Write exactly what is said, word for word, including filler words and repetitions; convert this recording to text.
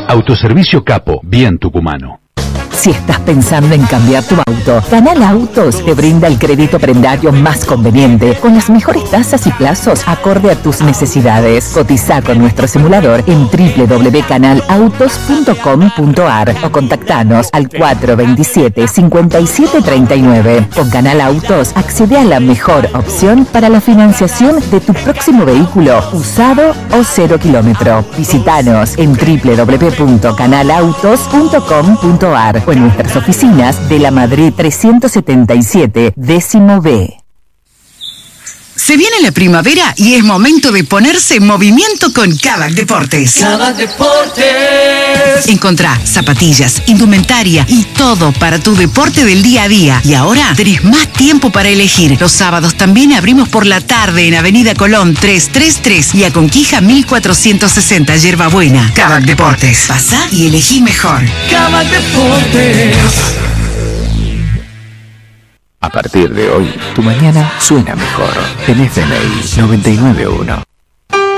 Autoservicio Capo, bien tucumano. Si estás pensando en cambiar tu auto, Canal Autos te brinda el crédito prendario más conveniente, con las mejores tasas y plazos acorde a tus necesidades. Cotiza con nuestro simulador en doble u doble u doble u punto canal autos punto com punto a r o contactanos al cuatro dos siete, cinco siete tres nueve. Con Canal Autos accede a la mejor opción para la financiación de tu próximo vehículo, usado o cero kilómetro. Visítanos en doble u doble u doble u punto canal autos punto com punto a r o en nuestras oficinas de la Madrid trescientos setenta y siete, décimo B. Se viene la primavera y es momento de ponerse en movimiento con Kavak Deportes. Kavak Deportes. Encontrá zapatillas, indumentaria y todo para tu deporte del día a día. Y ahora tenés más tiempo para elegir. Los sábados también abrimos por la tarde en Avenida Colón trescientos treinta y tres y a Conquija mil cuatrocientos sesenta, Yerba Buena. Kavak Deportes. Pasá y elegí mejor. Kavak Deportes. A partir de hoy, tu mañana suena mejor. En F M I noventa y nueve punto uno.